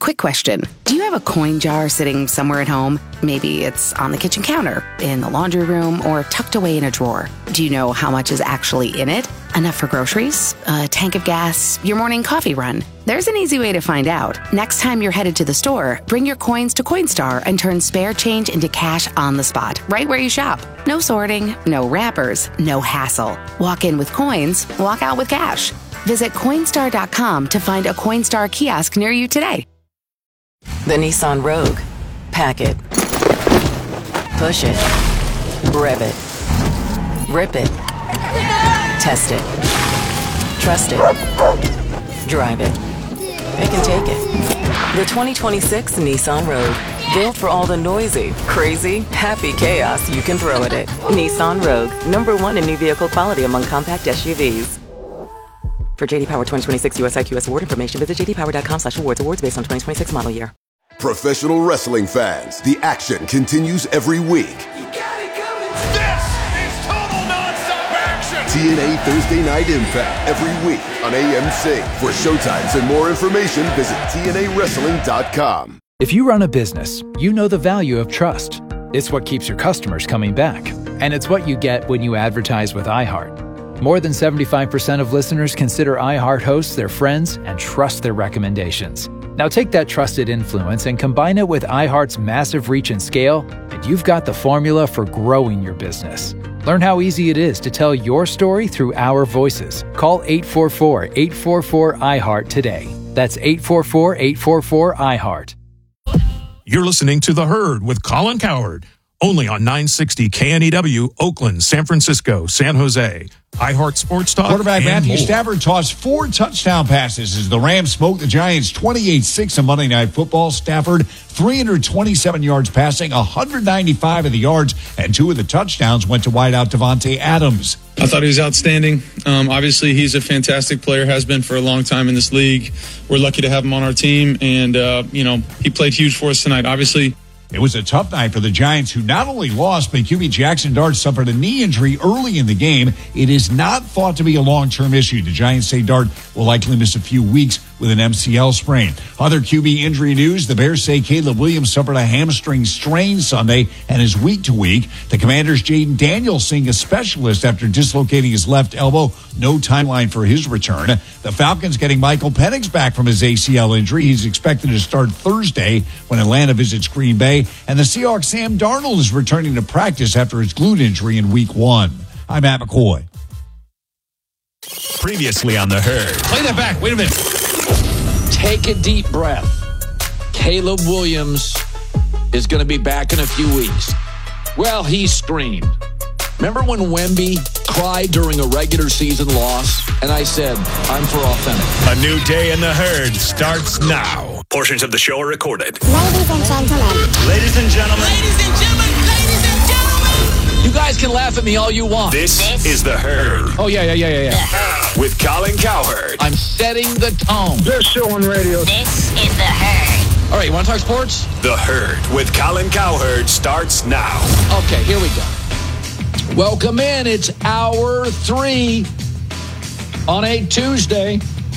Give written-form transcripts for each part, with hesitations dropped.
Quick question. Do you have a coin jar sitting somewhere at home? Maybe it's on the kitchen counter, in the laundry room, or tucked away in a drawer. Do you know how much is actually in it? Enough for groceries? A tank of gas? Your morning coffee run? There's an easy way to find out. Next time you're headed to the store, bring your coins to Coinstar and turn spare change into cash on the spot, right where you shop. No sorting, no wrappers, no hassle. Walk in with coins, walk out with cash. Visit Coinstar.com to find a Coinstar kiosk near you today. The Nissan Rogue. Pack it. Push it. Rev it. Rip it. Test it. Trust it. Drive it. Pick and take it. The 2026 Nissan Rogue. Built for all the noisy, crazy, happy chaos you can throw at it. Nissan Rogue. #1 in new vehicle quality among compact SUVs. For J.D. Power 2026 US IQS award information, visit jdpower.com/awards. Awards based on 2026 model year. Professional wrestling fans, the action continues every week. You got it coming. This is total nonstop action. TNA Thursday Night Impact every week on AMC. For showtimes and more information, visit TNAWrestling.com. If you run a business, you know the value of trust. It's what keeps your customers coming back. And it's what you get when you advertise with iHeart. More than 75% of listeners consider iHeart hosts their friends and trust their recommendations. Now take that trusted influence and combine it with iHeart's massive reach and scale, and you've got the formula for growing your business. Learn how easy it is to tell your story through our voices. Call 844-844-iHeart today. That's 844-844-iHeart. You're listening to The Herd with Colin Cowherd, only on 960 KNEW, Oakland, San Francisco, San Jose. iHeart Sports Talk. Quarterback Matthew more. Stafford tossed 4 touchdown passes as the Rams smoked the Giants 28-6 on Monday Night Football. Stafford, 327 yards passing, 195 of the yards, and 2 of the touchdowns went to wideout Devontae Adams. I thought he was outstanding. Obviously, he's a fantastic player, has been for a long time in this league. We're lucky to have him on our team, and, he played huge for us tonight. Obviously, it was a tough night for the Giants, who not only lost, but QB Jackson Dart suffered a knee injury early in the game. It is not thought to be a long-term issue. The Giants say Dart will likely miss a few weeks with an MCL sprain. Other QB injury news, the Bears say Caleb Williams suffered a hamstring strain Sunday and is week to week. The Commanders' Jaden Daniels seeing a specialist after dislocating his left elbow. No timeline for his return. The Falcons getting Michael Penix back from his ACL injury. He's expected to start Thursday when Atlanta visits Green Bay. And the Seahawks' Sam Darnold is returning to practice after his glute injury in Week 1. I'm Matt McCoy. Previously on The Herd. Play that back. Wait a minute. Take a deep breath. Caleb Williams is going to be back in a few weeks. Well, he screamed. Remember when Wemby cried during a regular season loss? And I said, I'm for authentic. A new day in The Herd starts now. Portions of the show are recorded. Ladies and gentlemen. Ladies and gentlemen. Ladies and gentlemen. Ladies and gentlemen. You guys can laugh at me all you want. This is The Herd. Oh, yeah. With Colin Cowherd. I'm setting the tone. Best show on radio. This is The Herd. All right, you want to talk sports? The Herd with Colin Cowherd starts now. Okay, here we go. Welcome in. It's hour 3 on a Tuesday.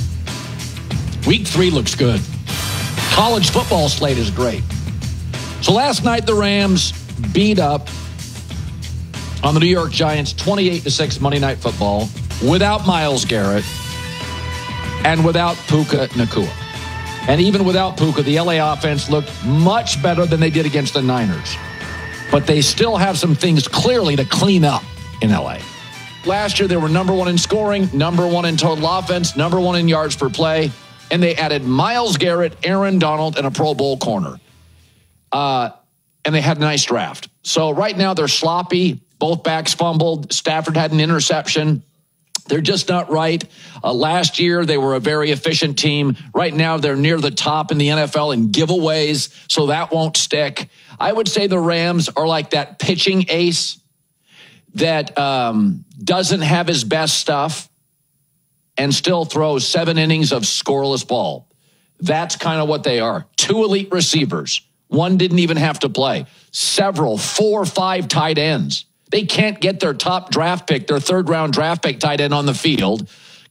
Week 3 looks good. College football slate is great. So last night the Rams beat up on the New York Giants 28-6 Monday Night Football without Myles Garrett and without Puka Nacua. And even without Puka, the LA offense looked much better than they did against the Niners. But they still have some things clearly to clean up in LA. Last year, they were number 1 in scoring, number 1 in total offense, number 1 in yards per play, and they added Myles Garrett, Aaron Donald, and a Pro Bowl corner. And they had a nice draft. So right now, they're sloppy. Both backs fumbled. Stafford had an interception. They're just not right. Last year, they were a very efficient team. Right now, they're near the top in the NFL in giveaways, so that won't stick. I would say the Rams are like that pitching ace that doesn't have his best stuff and still throws 7 innings of scoreless ball. That's kind of what they are. 2 elite receivers. 1 didn't even have to play. Several, 4 or 5 tight ends. They can't get their top draft pick, their 3rd-round draft pick tight end on the field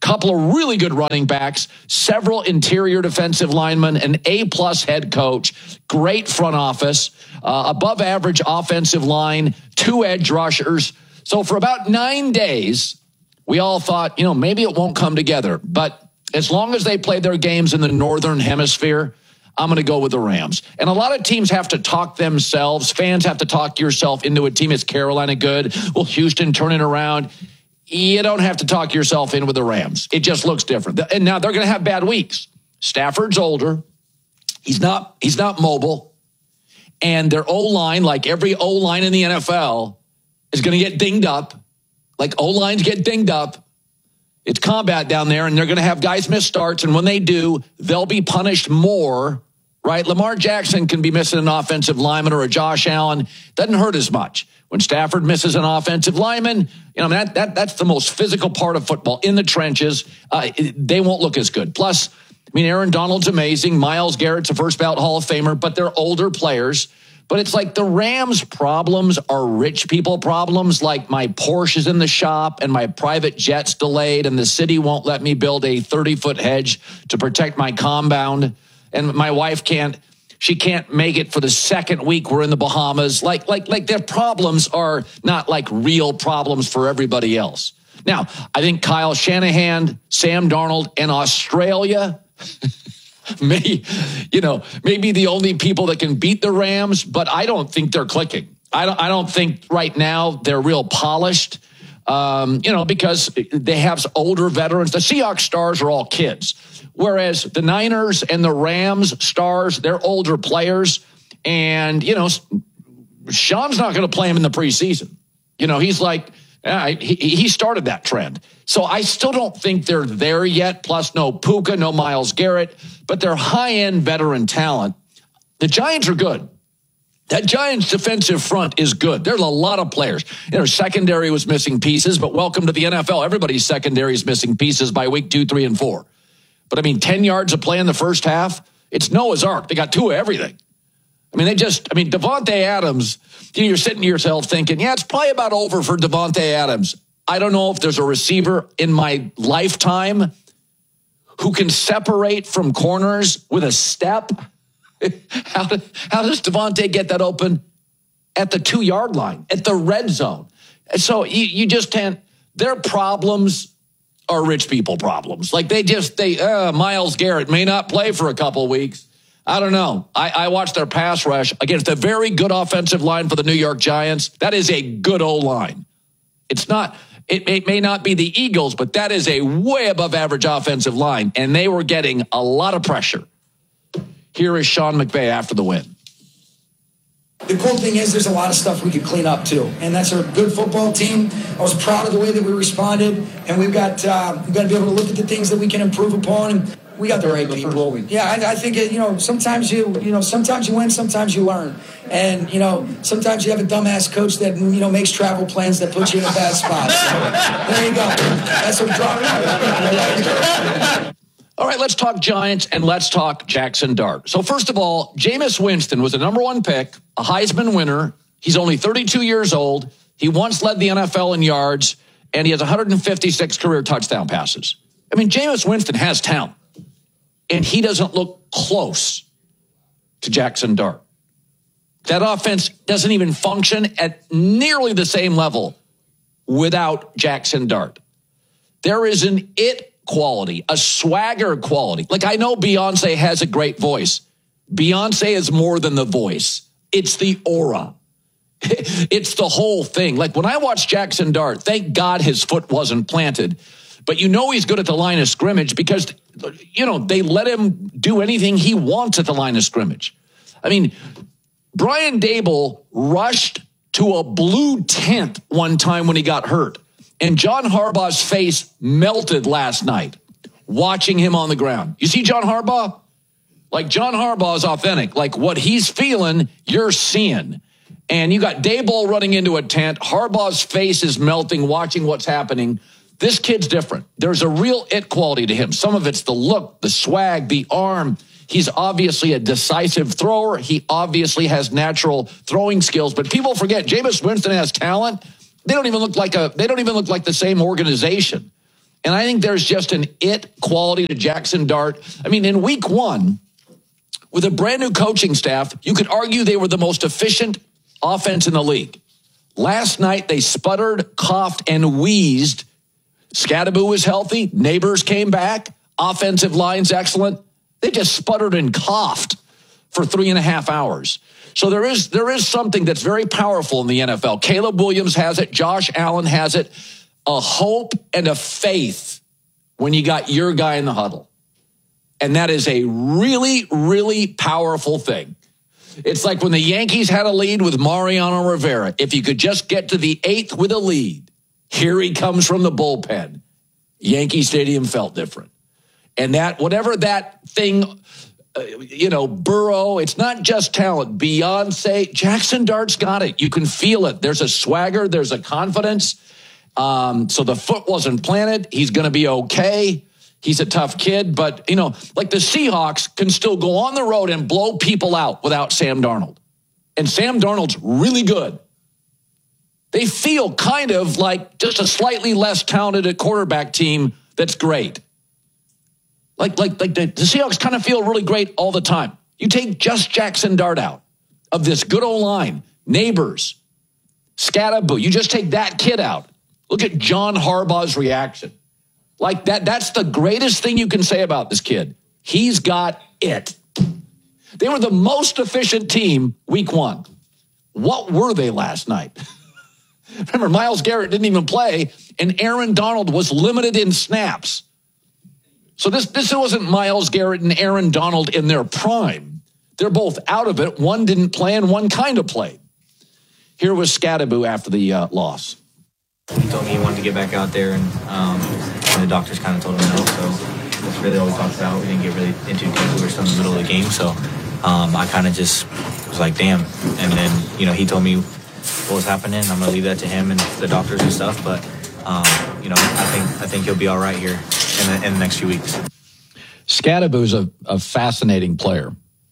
couple of really good running backs, several interior defensive linemen, an A-plus head coach, great front office, above average offensive line, 2 edge rushers. So for about 9 days, we all thought, maybe it won't come together. But as long as they play their games in the Northern Hemisphere, I'm going to go with the Rams. And a lot of teams have to talk themselves. Fans have to talk yourself into a team. Is Carolina good? Will Houston turn it around? You don't have to talk yourself in with the Rams. It just looks different. And now they're going to have bad weeks. Stafford's older. He's not mobile. And their O-line, like every O-line in the NFL, is going to get dinged up. Like O-lines get dinged up. It's combat down there, and they're going to have guys miss starts. And when they do, they'll be punished more, right? Lamar Jackson can be missing an offensive lineman or a Josh Allen. Doesn't hurt as much. When Stafford misses an offensive lineman, that's the most physical part of football. In the trenches, they won't look as good. Plus, Aaron Donald's amazing. Myles Garrett's a first ballot Hall of Famer, but they're older players. But it's like the Rams' problems are rich people problems, like my Porsche is in the shop and my private jet's delayed and the city won't let me build a 30-foot hedge to protect my compound. And my wife can't make it for the second week we're in the Bahamas. Like their problems are not like real problems for everybody else. Now, I think Kyle Shanahan, Sam Darnold, and Australia may be the only people that can beat the Rams, but I don't think they're clicking. I don't think right now they're real polished, because they have older veterans. The Seahawks stars are all kids, whereas the Niners and the Rams stars, they're older players. And, Sean's not going to play him in the preseason. He's like, he started that trend. So I still don't think they're there yet. Plus, no Puka, no Myles Garrett, but they're high-end veteran talent. The Giants are good. That Giants defensive front is good. There's a lot of players. Their secondary was missing pieces, but welcome to the NFL. Everybody's secondary is missing pieces by week 2, 3, and 4. But 10 yards of play in the first half, it's Noah's Ark. They got 2 of everything. Devontae Adams, you're sitting to yourself thinking, it's probably about over for Devontae Adams. I don't know if there's a receiver in my lifetime who can separate from corners with a step. How does Devontae get that open at the 2-yard line, at the red zone? And so you just can't. Their problems are rich people problems. Like Myles Garrett may not play for a couple weeks. I don't know. I watched their pass rush against a very good offensive line for the New York Giants. That is a good O-line. It may not be the Eagles, but that is a way above average offensive line, and they were getting a lot of pressure. Here is Sean McVay after the win. The cool thing is there's a lot of stuff we could clean up too, and that's a good football team. I was proud of the way that we responded, and we've got to be able to look at the things that we can improve upon, and we got the right people. Yeah, I think sometimes you win, sometimes you learn, and sometimes you have a dumbass coach that makes travel plans that puts you in a bad spot. So, there you go. That's what we're talking about. All right, let's talk Giants and let's talk Jackson Dart. So first of all, Jameis Winston was a number 1 pick, a Heisman winner. He's only 32 years old. He once led the NFL in yards, and he has 156 career touchdown passes. Jameis Winston has talent, and he doesn't look close to Jackson Dart. That offense doesn't even function at nearly the same level without Jackson Dart. There is an it quality, a swagger quality. Like, I know Beyonce has a great voice. Beyonce is more than the voice. It's the aura. It's the whole thing. Like, when I watch Jackson Dart, thank God his foot wasn't planted. But he's good at the line of scrimmage because, they let him do anything he wants at the line of scrimmage. Brian Daboll rushed to a blue tent one time when he got hurt. And John Harbaugh's face melted last night watching him on the ground. You see John Harbaugh? Like, John Harbaugh is authentic. Like, what he's feeling, you're seeing. And you got Daboll running into a tent. Harbaugh's face is melting watching what's happening. This kid's different. There's a real it quality to him. Some of it's the look, the swag, the arm. He's obviously a decisive thrower. He obviously has natural throwing skills. But people forget, Jameis Winston has talent. They don't even look like the same organization. And I think there's just an it quality to Jackson Dart. I mean, in week 1, with a brand new coaching staff, you could argue they were the most efficient offense in the league. Last night, they sputtered, coughed, and wheezed. Scadaboo was healthy. Neighbors came back. Offensive line's excellent. They just sputtered and coughed for 3.5 hours. So there is something that's very powerful in the NFL. Caleb Williams has it. Josh Allen has it. A hope and a faith when you got your guy in the huddle. And that is a really, really powerful thing. It's like when the Yankees had a lead with Mariano Rivera. If you could just get to the 8th with a lead, here he comes from the bullpen. Yankee Stadium felt different. And that, whatever that thing, Burrow, it's not just talent. Beyonce, Jackson Dart's got it. You can feel it. There's a swagger. There's a confidence. So the foot wasn't planted. He's going to be okay. He's a tough kid. But, like the Seahawks can still go on the road and blow people out without Sam Darnold. And Sam Darnold's really good. They feel kind of like just a slightly less talented quarterback team that's great. Like the Seahawks kind of feel really great all the time. You take just Jackson Dart out of this good old line, Neighbors, Scadaboo. You just take that kid out. Look at John Harbaugh's reaction. Like that's the greatest thing you can say about this kid. He's got it. They were the most efficient team week 1. What were they last night? Remember, Myles Garrett didn't even play, and Aaron Donald was limited in snaps. So this wasn't Myles Garrett and Aaron Donald in their prime. They're both out of it. One didn't play and one kind of played. Here was Scadaboo after the loss. He told me he wanted to get back out there, and the doctors kind of told him no. So that's really all we talked about. We didn't get really into deep. We were still in the middle of the game, so I kind of just was like, damn. And then, he told me what was happening. I'm going to leave that to him and the doctors and stuff. But, I think he'll be all right here in the next few weeks. Scadaboo's a fascinating player.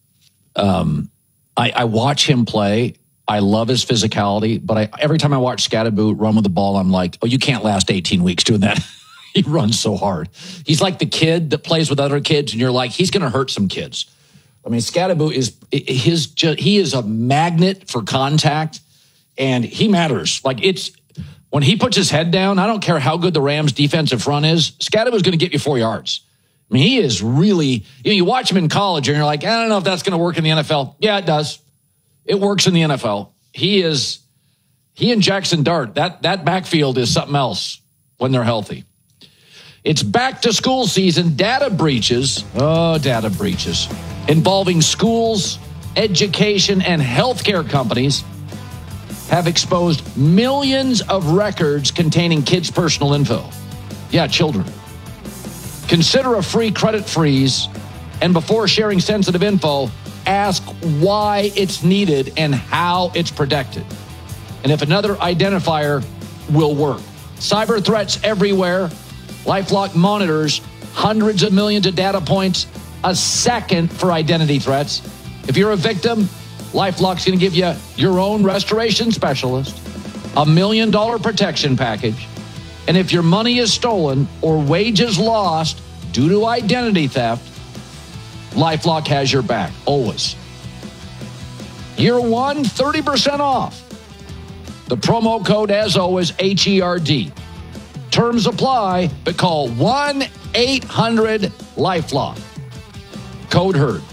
I watch him play. I love his physicality, but every time I watch Scadaboo run with the ball, I'm like, oh, you can't last 18 weeks doing that. He runs so hard. He's like the kid that plays with other kids, and you're like, he's going to hurt some kids. I mean, Scadaboo he is a magnet for contact, and he matters. Like when he puts his head down, I don't care how good the Rams' defensive front is, Scadaboo's going to get you 4 yards. I mean, he is really, you watch him in college, and you're like, I don't know if that's going to work in the NFL. Yeah, it does. It works in the NFL. He and Jackson Dart, that backfield is something else when they're healthy. It's back to school season. Data breaches involving schools, education, and healthcare companies have exposed millions of records containing kids' personal info. Yeah, children. Consider a free credit freeze, and before sharing sensitive info, ask why it's needed and how it's protected, and if another identifier will work. Cyber threats everywhere. LifeLock monitors hundreds of millions of data points a second for identity threats. If you're a victim, LifeLock's going to give you your own restoration specialist, $1 million protection package, and if your money is stolen or wages lost due to identity theft, LifeLock has your back, always. Year 1, 30% off. The promo code, as always, HERD. Terms apply, but call 1-800-LifeLock. Code HERD.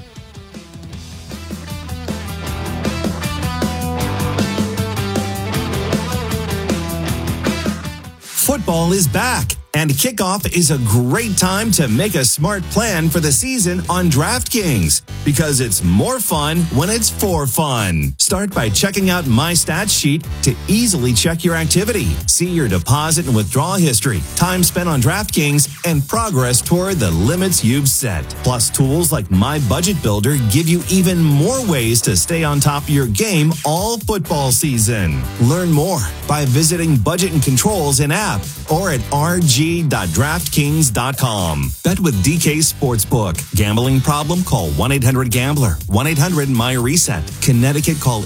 Football is back, and kickoff is a great time to make a smart plan for the season on DraftKings, because it's more fun when it's for fun. Start by checking out My Stats Sheet to easily check your activity, see your deposit and withdrawal history, time spent on DraftKings, and progress toward the limits you've set. Plus, tools like My Budget Builder give you even more ways to stay on top of your game all football season. Learn more by visiting Budget and Controls in app or at RG ccpg.draftkings.com. Bet with DK Sportsbook. Gambling problem? Call 1-800-GAMBLER. 1-800-MY-RESET. Connecticut, call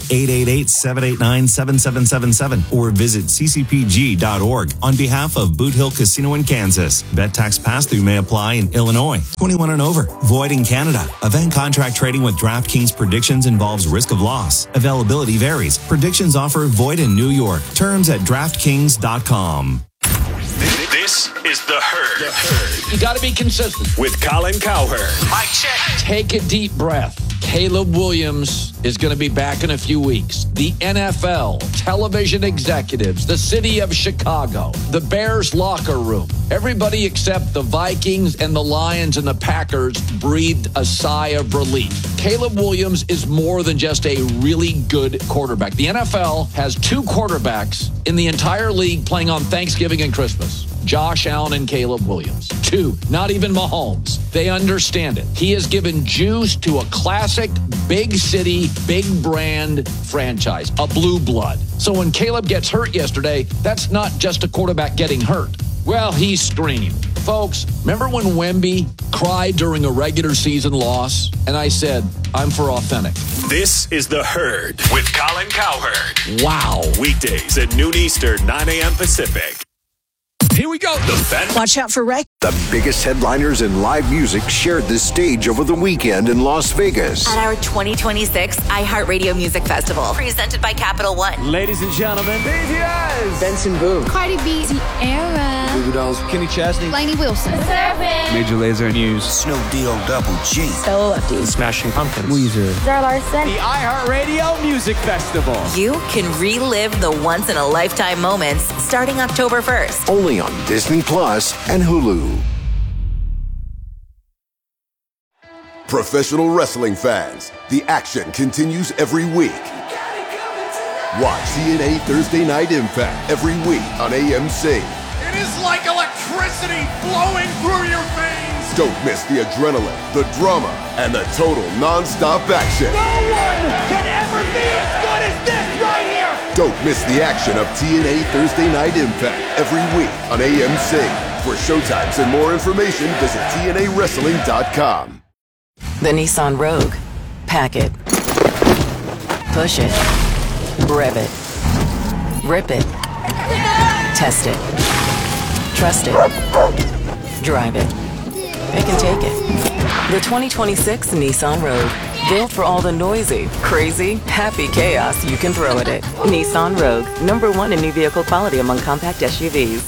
888-789-7777 or visit ccpg.org on behalf of Boot Hill Casino in Kansas. Bet tax pass-through may apply in Illinois. 21 and over. Void in Canada. Event contract trading with DraftKings predictions involves risk of loss. Availability varies. Predictions offer void in New York. Terms at DraftKings.com. This is The Herd. You got to be consistent. With Colin Cowherd. Mic check. Take a deep breath. Caleb Williams is going to be back in a few weeks. The NFL, television executives, the city of Chicago, the Bears locker room, everybody except the Vikings and the Lions and the Packers breathed a sigh of relief. Caleb Williams is more than just a really good quarterback. The NFL has two quarterbacks in the entire league playing on Thanksgiving and Christmas. Josh Allen and Caleb Williams. Two, not even Mahomes. They understand it. He has given juice to a classic, big city, big brand franchise, a blue blood. So when Caleb gets hurt yesterday, that's not just a quarterback getting hurt. Well, he screamed. Folks, remember when Wemby cried during a regular season loss? And I said, I'm for authentic. This is The Herd with Colin Cowherd. Wow. Weekdays at noon Eastern, 9 a.m. Pacific. Here we go. The Fan. Watch out for Ray. The biggest headliners in live music shared the stage over the weekend in Las Vegas. At our 2026 iHeartRadio Music Festival, presented by Capital One. Ladies and gentlemen, BTS, Benson Boone, Cardi B, Tierra, Goo Goo Dolls, Kenny Chesney, Lainey Wilson, Major Lazer, Muse, Snoop Double G, Stella Lefty, Smashing Pumpkins, Weezer, Zara Larson. The iHeartRadio Music Festival. You can relive the once-in-a-lifetime moments starting October 1st. Only on Disney Plus and Hulu. Professional wrestling fans, the action continues every week. Watch TNA Thursday Night Impact every week on AMC. It is like electricity flowing through your veins. Don't miss the adrenaline, the drama, and the total non-stop action. No one can ever be as good as this right here. Don't miss the action of TNA Thursday Night Impact every week on AMC. For showtimes and more information, visit TNAWrestling.com. The Nissan Rogue. Pack it. Push it. Rev it. Rip it. Test it. Trust it. Drive it. It can take it. The 2026 Nissan Rogue. Built for all the noisy, crazy, happy chaos you can throw at it. Nissan Rogue. #1 in new vehicle quality among compact SUVs.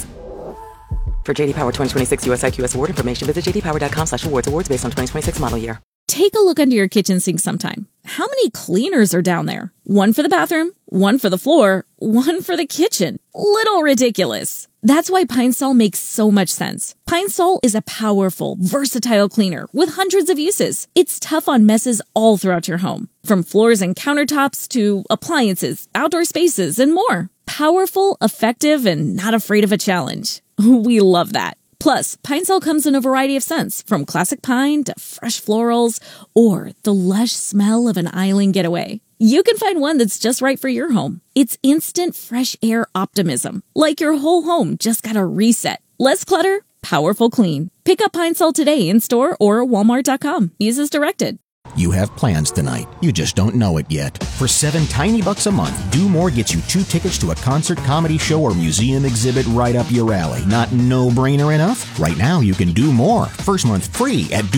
For JD Power 2026 US IQS award information, visit jdpower.com/awards. Awards based on 2026 model year. Take a look under your kitchen sink sometime. How many cleaners are down there? One for the bathroom, one for the floor, one for the kitchen. Little ridiculous. That's why Pine Sol makes so much sense. Pine Sol is a powerful, versatile cleaner with hundreds of uses. It's tough on messes all throughout your home, from floors and countertops to appliances, outdoor spaces, and more. Powerful, effective, and not afraid of a challenge. We love that. Plus, Pine Sol comes in a variety of scents, from classic pine to fresh florals, or the lush smell of an island getaway. You can find one that's just right for your home. It's instant fresh air optimism, like your whole home just got a reset. Less clutter, powerful clean. Pick up Pine Sol today in store or Walmart.com. Use as directed. You have plans tonight. You just don't know it yet. For $7 tiny bucks a month, Do More gets you 2 tickets to a concert, comedy show, or museum exhibit right up your alley. Not no-brainer enough? Right now, you can do more. First month free at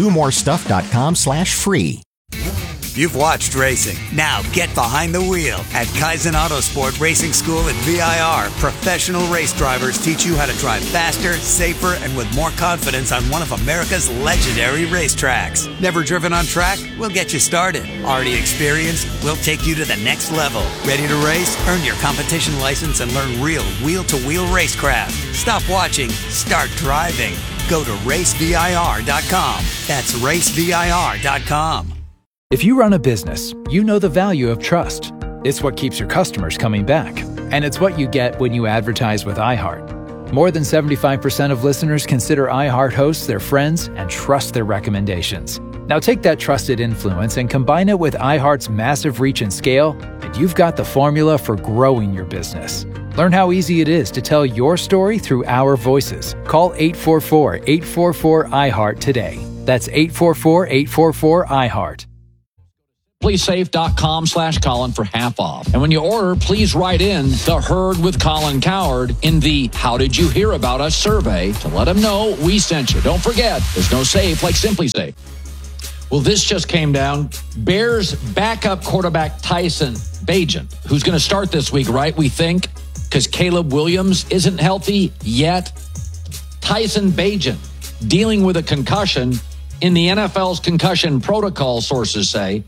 domorestuff.com/free. You've watched racing. Now get behind the wheel. At Kaizen Autosport Racing School at VIR, professional race drivers teach you how to drive faster, safer, and with more confidence on one of America's legendary racetracks. Never driven on track? We'll get you started. Already experienced? We'll take you to the next level. Ready to race? Earn your competition license and learn real wheel-to-wheel racecraft. Stop watching. Start driving. Go to racevir.com. That's racevir.com. If you run a business, you know the value of trust. It's what keeps your customers coming back. And it's what you get when you advertise with iHeart. More than 75% of listeners consider iHeart hosts their friends and trust their recommendations. Now take that trusted influence and combine it with iHeart's massive reach and scale, and you've got the formula for growing your business. Learn how easy it is to tell your story through our voices. Call 844-844-iHeart today. That's 844-844-iHeart. SimpliSafe.com/Colin for half off. And when you order, please write in The Herd with Colin Cowherd in the How Did You Hear About Us survey to let them know we sent you. Don't forget, there's no safe like Simply Safe. Well, this just came down. Bears backup quarterback Tyson Bagent, who's going to start this week, right? We think, because Caleb Williams isn't healthy yet. Tyson Bagent dealing with a concussion in the NFL's concussion protocol, sources say.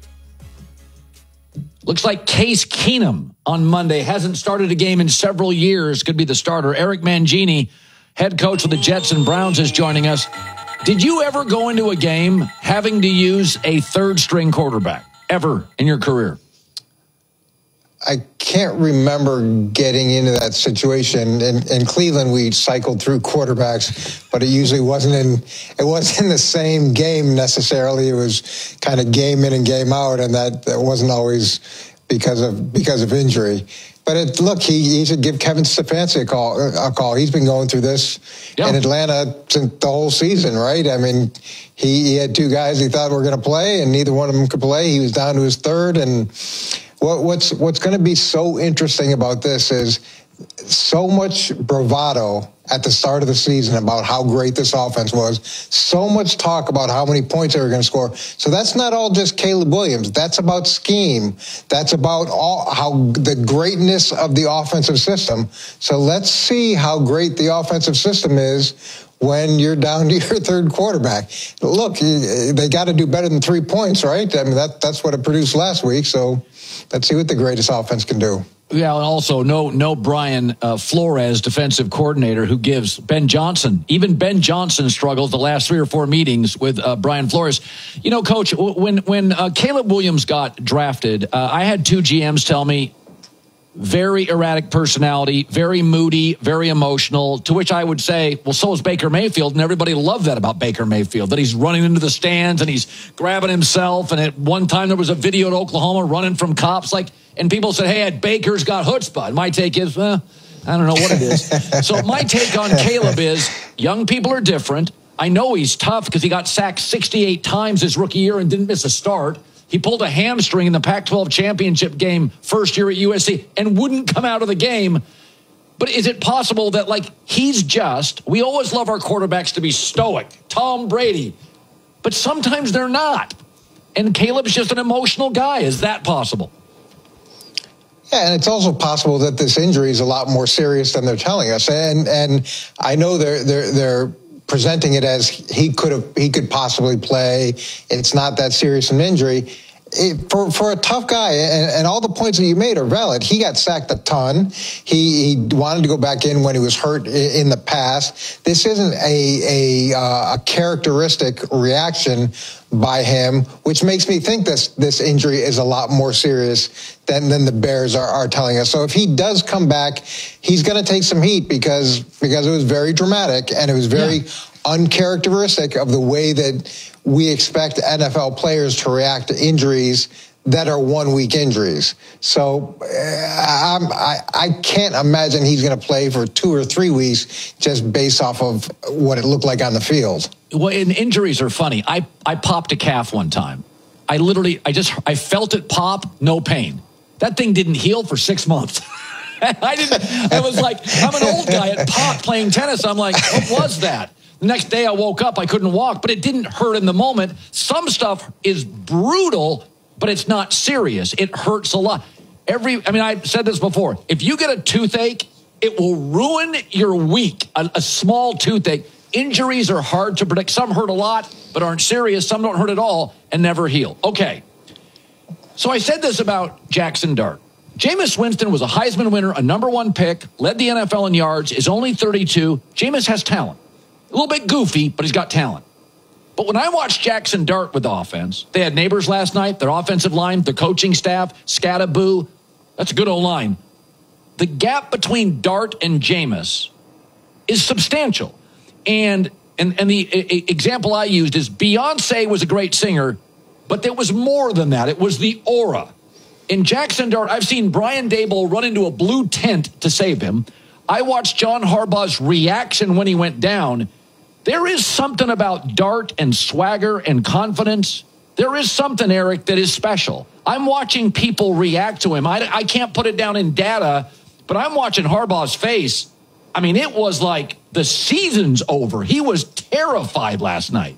Looks like Case Keenum on Monday hasn't started a game in several years. Could be the starter. Eric Mangini, head coach of the Jets and Browns, is joining us. Did you ever go into a game having to use a third-string quarterback, ever in your career? I can't remember getting into that situation. In Cleveland, we cycled through quarterbacks, but it usually wasn't the same game necessarily. It was kind of game in and game out, and that wasn't always because of injury. But look, he should give Kevin Stefanski a call. He's been going through this in Atlanta since the whole season, right? I mean, he had two guys he thought were going to play, and neither one of them could play. He was down to his third, and what's going to be so interesting about this is so much bravado at the start of the season about how great this offense was. So much talk about how many points they were going to score. So that's not all just Caleb Williams. That's about scheme. That's about how the greatness of the offensive system. So let's see how great the offensive system is when you're down to your third quarterback. Look, they got to do better than 3 points, right? I mean, that's what it produced last week. So let's see what the greatest offense can do. Yeah, and also no Brian Flores, defensive coordinator, who gives Ben Johnson. Even Ben Johnson struggles the last 3 or 4 meetings with Brian Flores. You know, Coach, when Caleb Williams got drafted, I had 2 GMs tell me, very erratic personality, very moody, very emotional, to which I would say, well, so is Baker Mayfield, and everybody loved that about Baker Mayfield, that he's running into the stands and he's grabbing himself, and at one time there was a video at Oklahoma running from cops, and people said, hey, Baker's got chutzpah. And my take is, I don't know what it is. So my take on Caleb is, young people are different. I know he's tough because he got sacked 68 times his rookie year and didn't miss a start. He pulled a hamstring in the Pac-12 championship game first year at USC and wouldn't come out of the game. But is it possible that, we always love our quarterbacks to be stoic, Tom Brady, but sometimes they're not. And Caleb's just an emotional guy. Is that possible? Yeah, and it's also possible that this injury is a lot more serious than they're telling us. And I know they're presenting it as he could possibly play. It's not that serious an injury. For a tough guy, and all the points that you made are valid. He got sacked a ton. He wanted to go back in when he was hurt in the past. This isn't a characteristic reaction by him, which makes me think this injury is a lot more serious than the Bears are telling us. So if he does come back, he's going to take some heat because it was very dramatic and it was very uncharacteristic of the way that we expect NFL players to react to injuries that are 1 week injuries. So I can't imagine he's going to play for 2 or 3 weeks just based off of what it looked like on the field. Well, and injuries are funny. I popped a calf one time. I felt it pop, no pain. That thing didn't heal for 6 months. I was like, I'm an old guy. It popped playing tennis. I'm like, what was that? The next day I woke up, I couldn't walk, but it didn't hurt in the moment. Some stuff is brutal, but it's not serious. It hurts a lot. I've said this before. If you get a toothache, it will ruin your week. A small toothache. Injuries are hard to predict. Some hurt a lot, but aren't serious. Some don't hurt at all and never heal. Okay. So I said this about Jackson Dart. Jameis Winston was a Heisman winner, a number 1 pick, led the NFL in yards, is only 32. Jameis has talent. A little bit goofy, but he's got talent. But when I watched Jackson Dart with the offense, they had neighbors last night, their offensive line, their coaching staff, Scattaboo. That's a good old line. The gap between Dart and Jameis is substantial. And the example I used is Beyonce was a great singer, but there was more than that. It was the aura. In Jackson Dart, I've seen Brian Daboll run into a blue tent to save him. I watched John Harbaugh's reaction when he went down. There is something about Dart and swagger and confidence. There is something, Eric, that is special. I'm watching people react to him. I can't put it down in data, but I'm watching Harbaugh's face. I mean, it was like the season's over. He was terrified last night.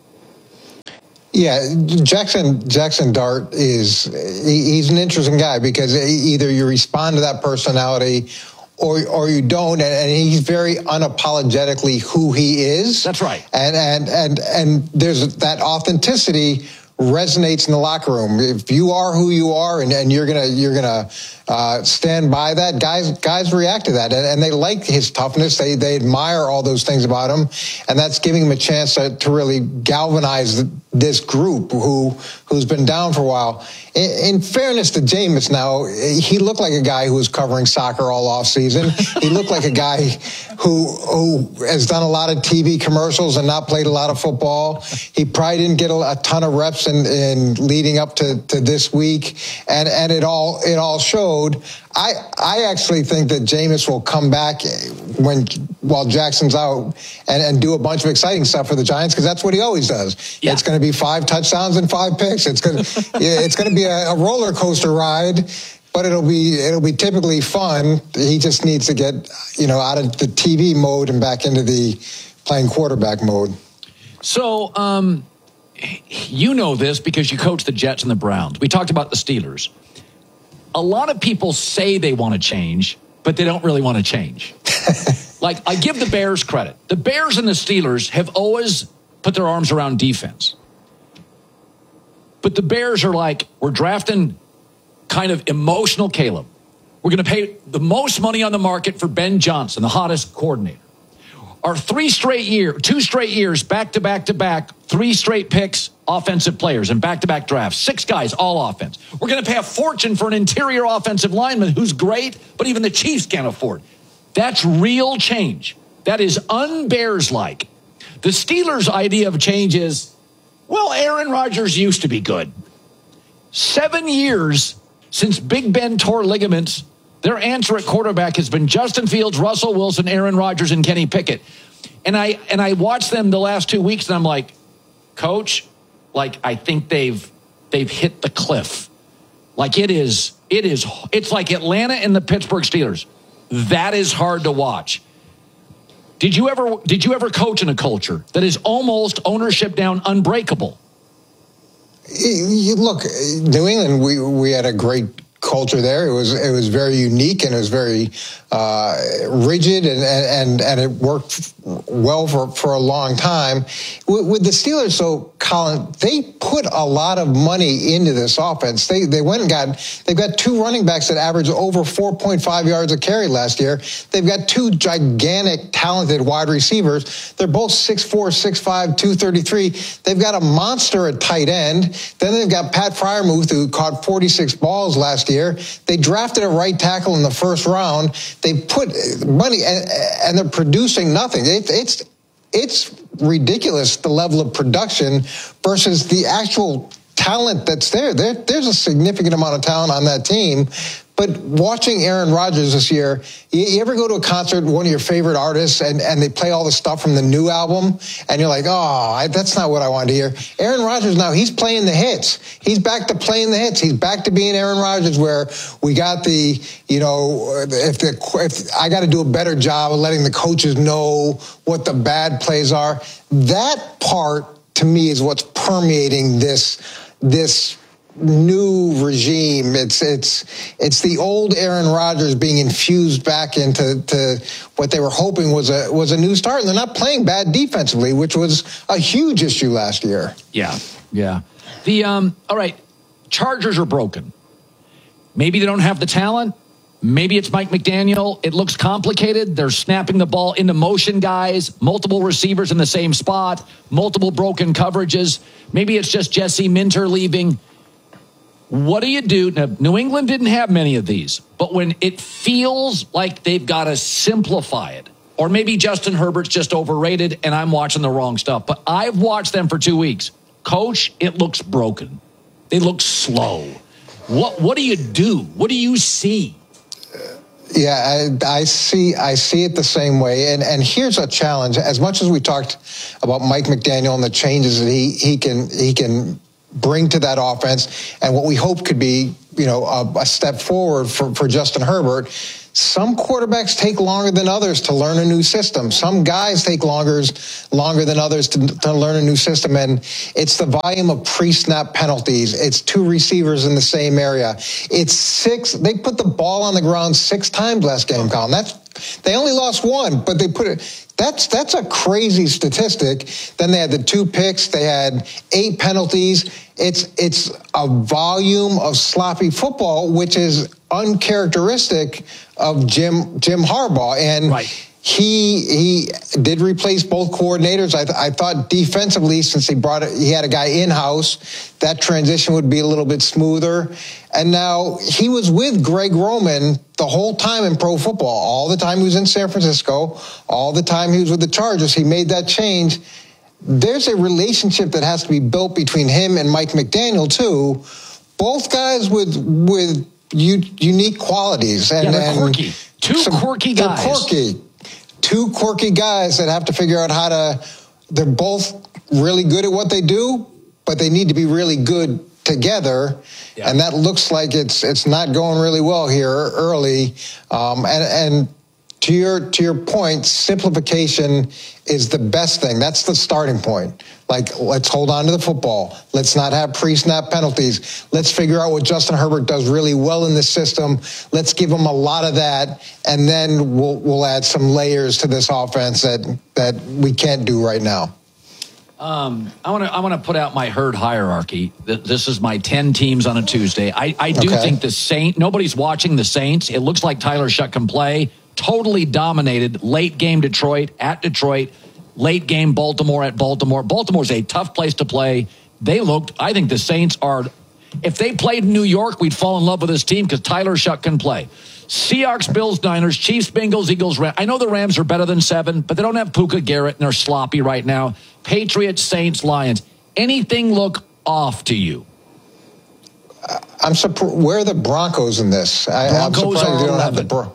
Yeah, Jackson Dart he's an interesting guy because either you respond to that personality or you don't, and he's very unapologetically who he is. That's right. And there's that authenticity resonates in the locker room. If you are who you are and you're gonna stand by that, guys react to that, and they like his toughness. They admire all those things about him, and that's giving him a chance to really galvanize this group who's been down for a while. In fairness to Jameis, now he looked like a guy who was covering soccer all off season. He looked like a guy who has done a lot of TV commercials and not played a lot of football. He probably didn't get a ton of reps in leading up to this week, and it all showed. I actually think that Jameis will come back while Jackson's out and do a bunch of exciting stuff for the Giants, because that's what he always does. Yeah. It's going to be 5 touchdowns and 5 picks. It's going to be a roller coaster ride, but it'll be typically fun. He just needs to get out of the TV mode and back into the playing quarterback mode. So you know this because you coach the Jets and the Browns. We talked about the Steelers. A lot of people say they want to change, but they don't really want to change. Like, I give the Bears credit. The Bears and the Steelers have always put their arms around defense. But the Bears are like, we're drafting kind of emotional Caleb. We're going to pay the most money on the market for Ben Johnson, the hottest coordinator. Our 2 straight years, back-to-back-to-back, 3 straight picks, offensive players, and back-to-back drafts. 6 guys, all offense. We're going to pay a fortune for an interior offensive lineman who's great, but even the Chiefs can't afford. That's real change. That is un-Bears-like. The Steelers' idea of change is, well, Aaron Rodgers used to be good. 7 years since Big Ben tore ligaments, their answer at quarterback has been Justin Fields, Russell Wilson, Aaron Rodgers, and Kenny Pickett. And I watched them the last 2 weeks, and I'm like, Coach, I think they've hit the cliff. It's like Atlanta and the Pittsburgh Steelers. That is hard to watch. Did you ever coach in a culture that is almost ownership down unbreakable? Look, New England, we had a great culture there. It was very unique, and it was very rigid, and it worked well for a long time. With the Steelers, so Colin, they put a lot of money into this offense. They went and they've got 2 running backs that averaged over 4.5 yards a carry last year. They've got 2 gigantic, talented wide receivers. They're both 6'4", 6'5", 233. They've got a monster at tight end. Then they've got Pat Freiermuth, who caught 46 balls last year. They drafted a right tackle in the first round. They put money, and they're producing nothing. It's ridiculous, the level of production versus the actual talent that's there. There's a significant amount of talent on that team. But watching Aaron Rodgers this year, you ever go to a concert with one of your favorite artists and they play all the stuff from the new album and you're like, that's not what I wanted to hear. Aaron Rodgers now, he's playing the hits. He's back to playing the hits. He's back to being Aaron Rodgers, where we got if I got to do a better job of letting the coaches know what the bad plays are. That part, to me, is what's permeating this new regime. It's the old Aaron Rodgers being infused back into what they were hoping was a new start, and they're not playing bad defensively, which was a huge issue last year. Yeah. All right, Chargers are broken. Maybe they don't have the talent. Maybe it's Mike McDaniel. It looks complicated. They're snapping the ball into motion, guys, multiple receivers in the same spot, multiple broken coverages. Maybe it's just Jesse Minter leaving. What do you do? Now, New England didn't have many of these, but when it feels like they've got to simplify it, or maybe Justin Herbert's just overrated and I'm watching the wrong stuff, but I've watched them for 2 weeks. Coach, it looks broken. They look slow. What do you do? What do you see? Yeah, I see it the same way. And here's a challenge. As much as we talked about Mike McDaniel and the changes that he can bring to that offense, and what we hope could be, a step forward for Justin Herbert. Some quarterbacks take longer than others to learn a new system. Some guys take longer than others to learn a new system. And it's the volume of pre-snap penalties. It's 2 receivers in the same area. It's 6. They put the ball on the ground 6 times last game, Colin. They only lost 1, but they put it. That's a crazy statistic. Then they had the 2 picks. They had 8 penalties. It's a volume of sloppy football, which is uncharacteristic of Jim Harbaugh. And he did replace both coordinators. I thought defensively, since he had a guy in-house, that transition would be a little bit smoother. And now he was with Greg Roman the whole time in pro football. All the time he was in San Francisco, all the time he was with the Chargers. He made that change. There's a relationship that has to be built between him and Mike McDaniel, too. Both guys with unique qualities. And they're quirky. Two quirky guys. They're quirky. 2 quirky guys that have to figure out they're both really good at what they do, but they need to be really good together. Yeah. And that looks like it's not going really well here early. And to your point, simplification is the best thing. That's the starting point. Like, let's hold on to the football. Let's not have pre-snap penalties. Let's figure out what Justin Herbert does really well in this system. Let's give him a lot of that, and then we'll add some layers to this offense that we can't do right now. I want to put out my herd hierarchy. This is my 10 teams on a Tuesday. I do think the Saints. Nobody's watching the Saints. It looks like Tyler Shuck can play. Totally dominated. Late game Detroit at Detroit. Late game Baltimore at Baltimore. Baltimore's a tough place to play. I think the Saints are, if they played in New York, we'd fall in love with this team because Tyler Shuck can play. Seahawks, Bills, Niners, Chiefs, Bengals, Eagles, Rams. I know the Rams are better than 7, but they don't have Puka Garrett and they're sloppy right now. Patriots, Saints, Lions. Anything look off to you? I'm surprised. Where are the Broncos in this? I'm surprised they don't have the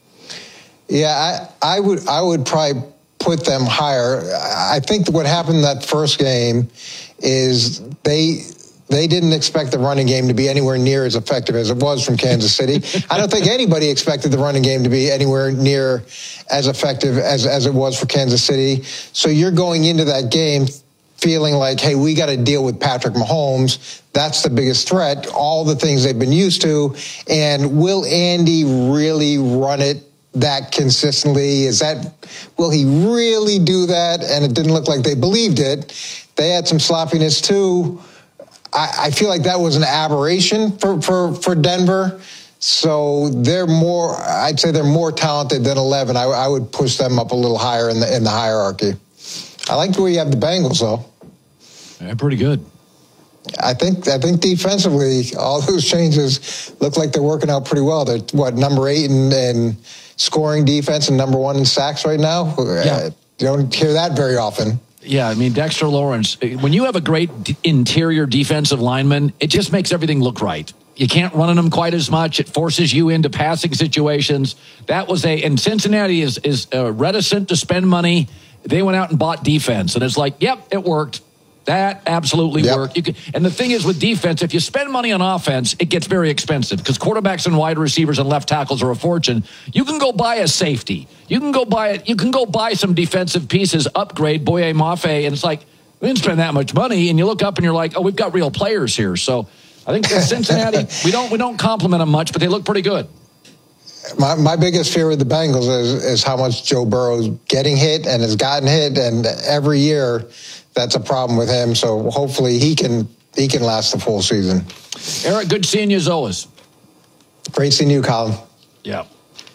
Yeah, I would probably put them higher. I think what happened in that first game is they didn't expect the running game to be anywhere near as effective as it was from Kansas City. I don't think anybody expected the running game to be anywhere near as effective as it was for Kansas City. So you're going into that game feeling like, hey, we got to deal with Patrick Mahomes. That's the biggest threat, all the things they've been used to. And will Andy really run it that consistently? Will he really do that? And it didn't look like they believed it. They had some sloppiness too. I feel like that was an aberration for Denver. So I'd say they're more talented than 11. I would push them up a little higher in the hierarchy. I like the way you have the Bengals though. Yeah, pretty good. I think defensively, all those changes look like they're working out pretty well. They're number 8 in scoring defense and number 1 in sacks right now. Yeah. You don't hear that very often. Yeah, I mean, Dexter Lawrence, when you have a great interior defensive lineman, it just makes everything look right. You can't run on them quite as much. It forces you into passing situations. And Cincinnati is reticent to spend money. They went out and bought defense, and it's like, yep, it worked. That absolutely worked. And the thing is with defense, if you spend money on offense, it gets very expensive because quarterbacks and wide receivers and left tackles are a fortune. You can go buy a safety. You can go buy some defensive pieces, upgrade Boye Mafe, and it's like, we didn't spend that much money. And you look up and you're like, oh, we've got real players here. So I think Cincinnati, we don't compliment them much, but they look pretty good. My biggest fear with the Bengals is how much Joe Burrow's getting hit and has gotten hit, and every year that's a problem with him. So hopefully he can last the full season. Eric, good seeing you as always. Great seeing you, Colin. Yeah.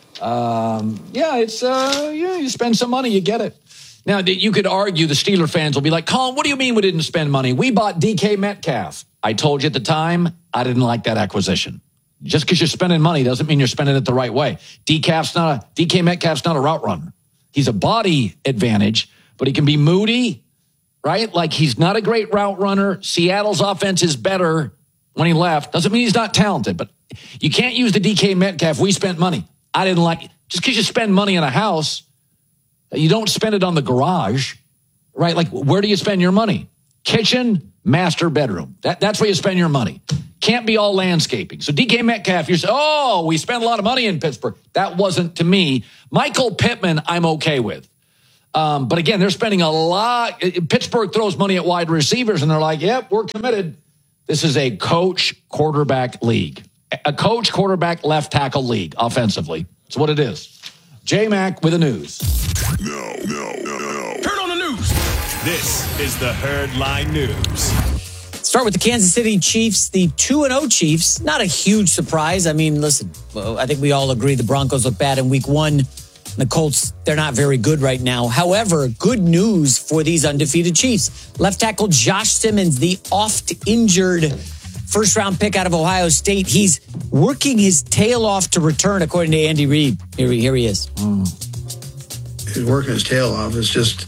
It's you spend some money, you get it. Now, you could argue the Steeler fans will be like, Colin, what do you mean we didn't spend money? We bought DK Metcalf. I told you at the time, I didn't like that acquisition. Just because you're spending money doesn't mean you're spending it the right way. DK Metcalf's not a route runner. He's a body advantage, but he can be moody, right? Like, he's not a great route runner. Seattle's offense is better. when he left. Doesn't mean he's not talented, but you can't use the DK Metcalf. We spent money. I didn't like it. Just because you spend money on a house, you don't spend it on the garage, right? Like, where do you spend your money? Kitchen, master bedroom. That's where you spend your money. Can't be all landscaping. So DK Metcalf, you're saying, oh, we spent a lot of money in Pittsburgh. That wasn't to me. Michael Pittman, I'm okay with. But again, they're spending a lot. Pittsburgh throws money at wide receivers, and they're like, yep, we're committed. This is a coach-quarterback league. A coach-quarterback left tackle league, offensively. That's what it is. J-Mac with the news. No. Turn on the news. This is the Herd Line News. Start with the Kansas City Chiefs, the 2-0 Chiefs. Not a huge surprise. I mean, listen, I think we all agree the Broncos look bad in week 1. The Colts, they're not very good right now. However, good news for these undefeated Chiefs. Left tackle Josh Simmons, the oft-injured first-round pick out of Ohio State. He's working his tail off to return, according to Andy Reid. Here he is. He's working his tail off. It's just,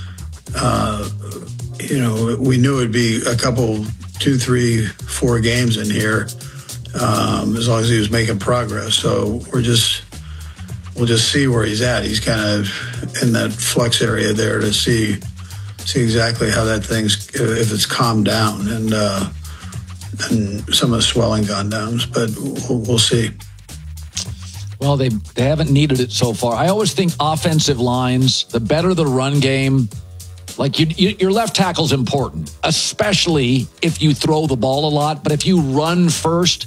we knew it'd be a couple, 2, 3, 4 games in here, as long as he was making progress. So we'll just see where he's at. He's kind of in that flux area there to see exactly how that if it's calmed down and some of the swelling gone down. But we'll see. Well, they haven't needed it so far. I always think offensive lines, the better the run game, like your left tackle's important, especially if you throw the ball a lot. But if you run first,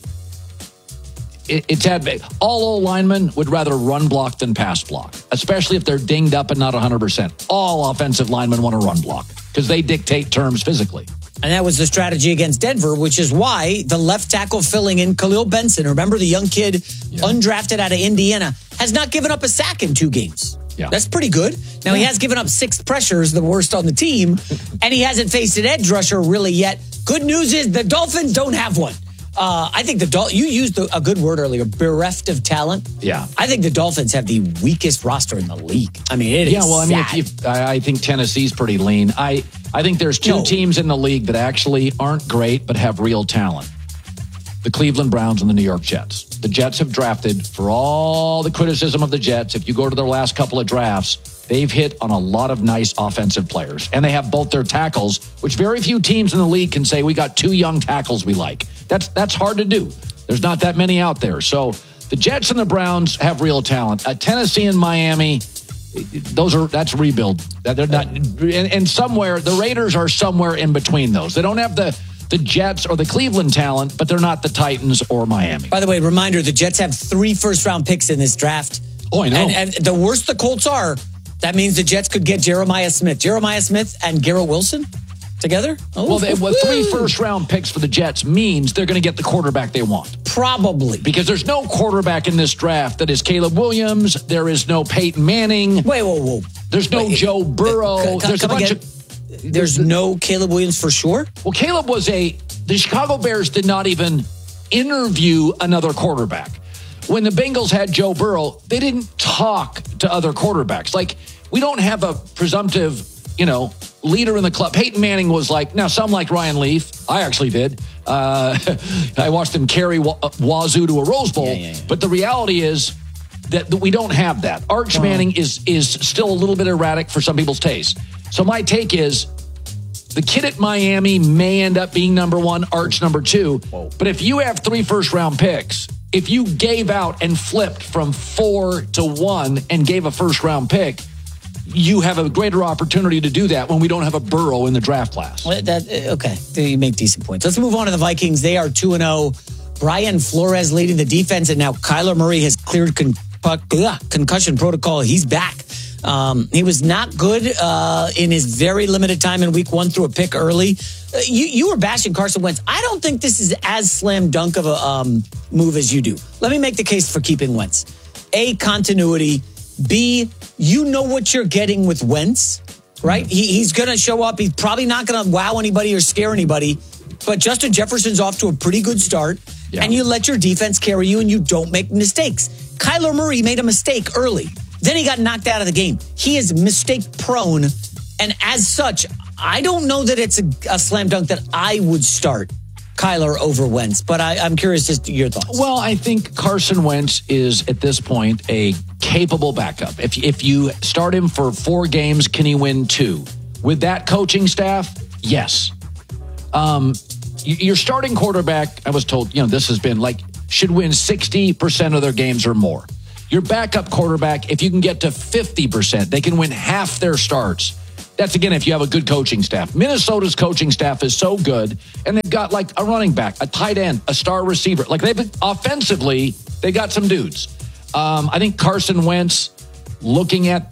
it's advantage. All old linemen would rather run block than pass block, especially if they're dinged up and not 100%. All offensive linemen want to run block because they dictate terms physically. And that was the strategy against Denver, which is why the left tackle filling in, Khalil Benson, remember the young kid, undrafted out of Indiana, has not given up a sack in 2 games. Yeah. That's pretty good. Now, he has given up 6 pressures, the worst on the team, and he hasn't faced an edge rusher really yet. Good news is the Dolphins don't have one. I think you used a good word earlier, bereft of talent. Yeah. I think the Dolphins have the weakest roster in the league. I mean, it is sad. I think Tennessee's pretty lean. I think there's 2 teams in the league that actually aren't great but have real talent. The Cleveland Browns and the New York Jets. The Jets have drafted, for all the criticism of the Jets, if you go to their last couple of drafts, they've hit on a lot of nice offensive players. And they have both their tackles, which very few teams in the league can say, we got 2 young tackles we like. That's hard to do. There's not that many out there. So the Jets and the Browns have real talent. Tennessee and Miami, that's rebuild. They're not, and somewhere the Raiders are somewhere in between those. They don't have the Jets or the Cleveland talent, but they're not the Titans or Miami. By the way, reminder: the Jets have 3 first-round picks in this draft. Oh, I know. And the worse the Colts are, that means the Jets could get Jeremiah Smith and Garrett Wilson together. Oh, well, 3 first-round picks for the Jets means they're going to get the quarterback they want. Probably. Because there's no quarterback in this draft that is Caleb Williams. There is no Peyton Manning. Whoa. There's no Joe Burrow. There's a bunch of... There's no Caleb Williams for sure? Well, Caleb the Chicago Bears did not even interview another quarterback. When the Bengals had Joe Burrow, they didn't talk to other quarterbacks. Like, we don't have a presumptive, leader in the club. Peyton Manning was like, now some like Ryan Leaf. I actually did. I watched him carry Wazoo to a Rose Bowl. Yeah. But the reality is that we don't have that. Arch Manning is still a little bit erratic for some people's taste. So my take is the kid at Miami may end up being number 1, Arch number 2. Whoa. But if you have 3 first-round picks, if you gave out and flipped from 4 to 1 and gave a first-round pick, you have a greater opportunity to do that when we don't have a Burrow in the draft class. Okay, you make decent points. Let's move on to the Vikings. They are 2-0. Brian Flores leading the defense, and now Kyler Murray has cleared concussion protocol. He's back. He was not good in his very limited time in week 1 through a pick early. You were bashing Carson Wentz. I don't think this is as slam dunk of a move as you do. Let me make the case for keeping Wentz. A, continuity. B, you know what you're getting with Wentz, right? He's going to show up. He's probably not going to wow anybody or scare anybody. But Justin Jefferson's off to a pretty good start. Yeah. And you let your defense carry you and you don't make mistakes. Kyler Murray made a mistake early. Then he got knocked out of the game. He is mistake prone. And as such, I don't know that it's a slam dunk that I would start Kyler over Wentz, but I'm curious as to your thoughts. Well, I think Carson Wentz is, at this point, a capable backup. If you start him for 4 games, can he win 2? With that coaching staff, yes. Your starting quarterback, I was told, this has been should win 60% of their games or more. Your backup quarterback, if you can get to 50%, they can win half their starts. That's, again, if you have a good coaching staff. Minnesota's coaching staff is so good, and they've got a running back, a tight end, a star receiver. Offensively, they got some dudes. I think Carson Wentz, looking at,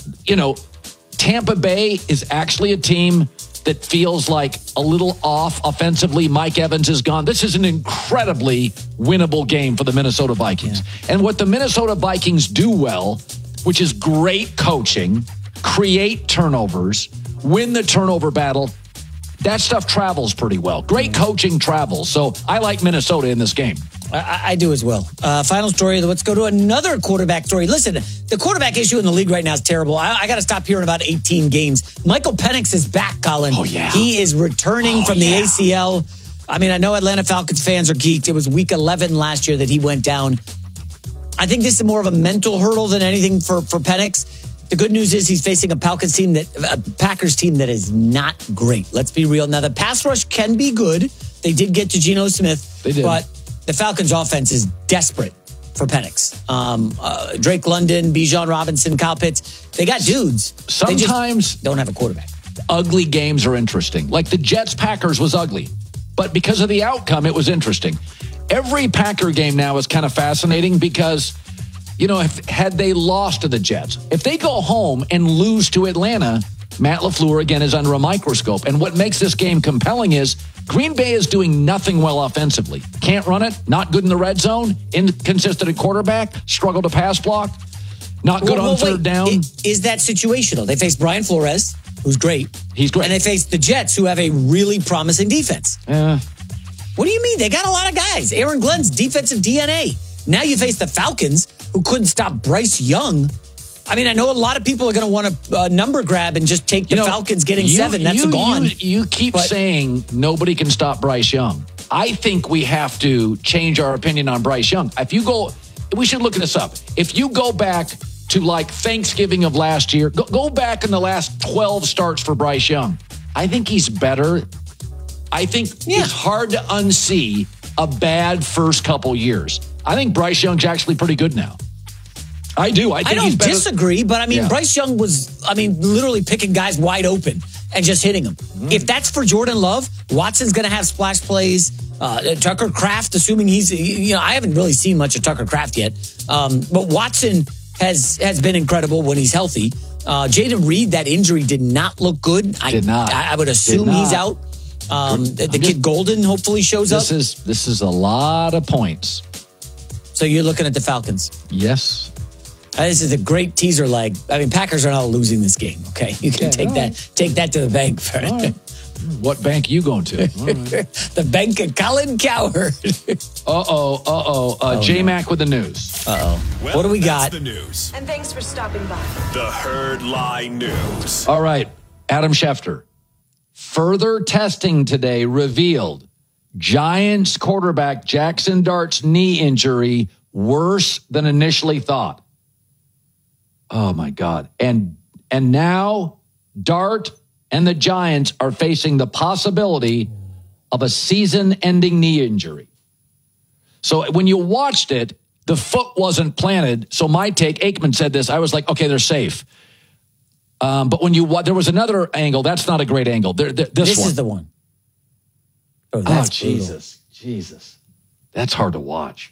Tampa Bay is actually a team that feels like a little off offensively. Mike Evans is gone. This is an incredibly winnable game for the Minnesota Vikings. Yeah. And what the Minnesota Vikings do well, which is great coaching, create turnovers, win the turnover battle, that stuff travels pretty well. Great coaching travels. So I like Minnesota in this game. I do as well. Final story. Let's go to another quarterback story. Listen, the quarterback issue in the league right now is terrible. I got to stop hearing about 18 games. Michael Penix is back, Colin. Oh, yeah. He is returning from the ACL. I mean, I know Atlanta Falcons fans are geeked. It was week 11 last year that he went down. I think this is more of a mental hurdle than anything for Penix. The good news is he's facing a Packers team that is not great. Let's be real. Now, the pass rush can be good. They did get to Geno Smith. They did. But the Falcons' offense is desperate for Penix. Drake London, Bijan Robinson, Kyle Pitts, they got dudes. Sometimes they don't have a quarterback. Ugly games are interesting. Like the Jets-Packers was ugly. But because of the outcome, it was interesting. Every Packer game now is kind of fascinating because, had they lost to the Jets, if they go home and lose to Atlanta, Matt LaFleur, again, is under a microscope. And what makes this game compelling is Green Bay is doing nothing well offensively. Can't run it, not good in the red zone, inconsistent at quarterback, struggle to pass block, not good on third down. Is that situational? They face Brian Flores, who's great. He's great. And they face the Jets, who have a really promising defense. What do you mean? They got a lot of guys. Aaron Glenn's defensive DNA. Now you face the Falcons, who couldn't stop Bryce Young. I mean, I know a lot of people are going to want a number grab and just take the Falcons getting 7. That's gone. You keep saying nobody can stop Bryce Young. I think we have to change our opinion on Bryce Young. We should look this up. If you go back to Thanksgiving of last year, go back in the last 12 starts for Bryce Young. I think he's better. I think it's hard to unsee a bad first couple years. I think Bryce Young's actually pretty good now. I do. I don't disagree, but Bryce Young was, literally picking guys wide open and just hitting them. If that's for Jordan Love, Watson's going to have splash plays. Tucker Kraft, assuming he's, I haven't really seen much of Tucker Kraft yet. But Watson has been incredible when he's healthy. Jaden Reed, that injury did not look good. I would assume he's out. The kid Golden hopefully shows up. This is a lot of points. So you're looking at the Falcons? Yes. This is a great teaser leg. Packers are not losing this game, okay? You can take that to the bank. Right. What bank are you going to? The bank of Colin Cowherd. J-Mac with the news. Well, what do we got? The news. And thanks for stopping by. The Herd Lie News. All right, Adam Schefter. Further testing today revealed Giants quarterback Jackson Dart's knee injury worse than initially thought. Oh, my God. And now Dart and the Giants are facing the possibility of a season-ending knee injury. So when you watched it, the foot wasn't planted. So my take, Aikman said this, I was like, okay, they're safe. But when there was another angle. That's not a great angle. This is the one. Oh, Jesus. That's hard to watch.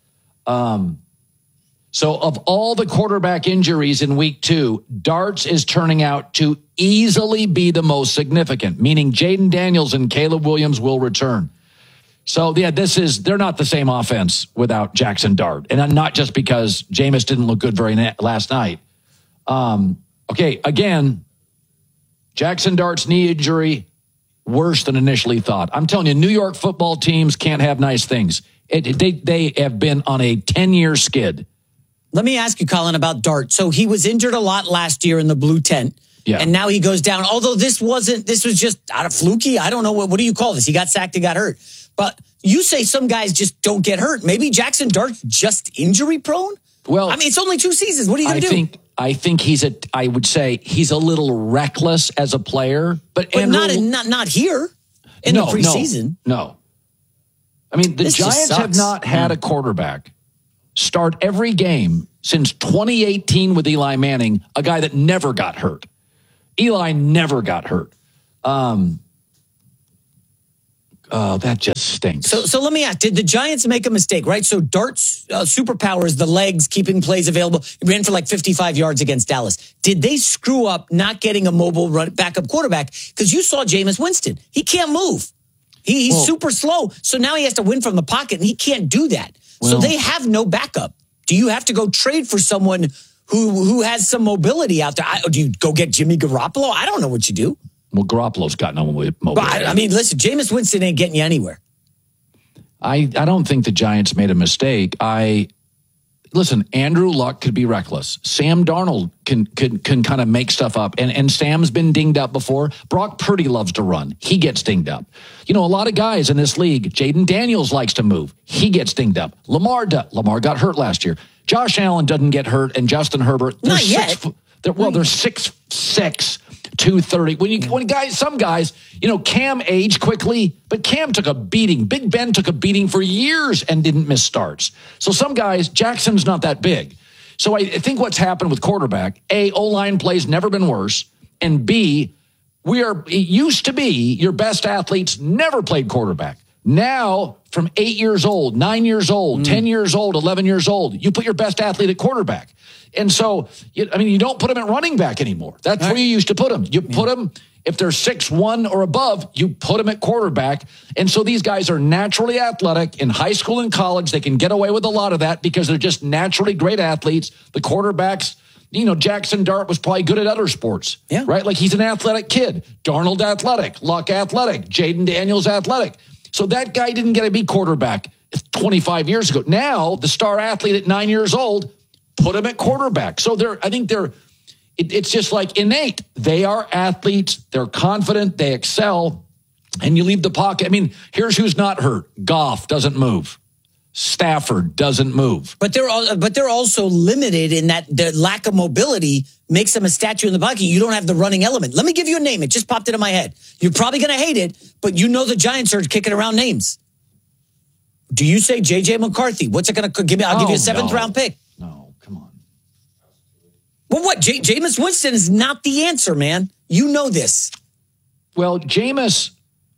So of all the quarterback injuries in week 2, Dart's is turning out to easily be the most significant, meaning Jaden Daniels and Caleb Williams will return. So, they're not the same offense without Jackson Dart. And not just because Jameis didn't look good last night. Okay, again, Jackson Dart's knee injury, worse than initially thought. I'm telling you, New York football teams can't have nice things. They have been on a 10-year skid. Let me ask you, Colin, about Dart. So he was injured a lot last year in the blue tent. Yeah. And now he goes down. Although this was just out of fluky. I don't know. What do you call this? He got sacked and got hurt. But You say some guys just don't get hurt. Maybe Jackson Dart's just injury prone? Well, I mean, it's only 2 seasons. What are you going to do? I think I would say he's a little reckless as a player, but Andrew, not here in the preseason. No. I mean, the Giants have not had a quarterback start every game since 2018 with Eli Manning, a guy that never got hurt. Eli never got hurt. That just stinks. So let me ask, did the Giants make a mistake, right? So Dart's superpower is the legs, keeping plays available. He ran for like 55 yards against Dallas. Did they screw up not getting a mobile backup quarterback? Because you saw Jameis Winston. He can't move. He's super slow. So now he has to win from the pocket, and he can't do that. So they have no backup. Do you have to go trade for someone who has some mobility out there? Do you go get Jimmy Garoppolo? I don't know what you do. Well, Garoppolo's got no mobility. I mean, listen, Jameis Winston ain't getting you anywhere. I don't think the Giants made a mistake. Listen, Andrew Luck could be reckless. Sam Darnold can kind of make stuff up. And Sam's been dinged up before. Brock Purdy loves to run. He gets dinged up. You know, a lot of guys in this league, Jaden Daniels likes to move. He gets dinged up. Lamar got hurt last year. Josh Allen doesn't get hurt, and Justin Herbert. Not yet. They're 6'6", 230. Some guys, Cam aged quickly, but Cam took a beating. Big Ben took a beating for years and didn't miss starts. So some guys, Jackson's not that big. So I think what's happened with quarterback, A, O-line play's never been worse, and B, it used to be your best athletes never played quarterback. Now, from 8 years old, 9 years old, 10 years old, 11 years old, you put your best athlete at quarterback. And so, you don't put them at running back anymore. That's where you used to put them. You put them, if they're 6'1" or above, you put them at quarterback. And so these guys are naturally athletic. In high school and college, they can get away with a lot of that because they're just naturally great athletes. The quarterbacks, Jackson Dart was probably good at other sports, right? Like he's an athletic kid. Darnold athletic, Luck athletic, Jaden Daniels athletic. So that guy didn't get to be quarterback 25 years ago. Now, the star athlete at 9 years old, put him at quarterback. So it's just like innate. They are athletes. They're confident. They excel. And you leave the pocket. I mean, here's who's not hurt. Goff doesn't move. Stafford doesn't move. But they're also limited in that the lack of mobility makes them a statue in the pocket. You don't have the running element. Let me give you a name. It just popped into my head. You're probably going to hate it, but the Giants are kicking around names. Do you say J.J. McCarthy? What's it going to give me? I'll give you a 7th round pick. No, come on. Well, what? Jameis Winston is not the answer, man. You know this. Well, Jameis...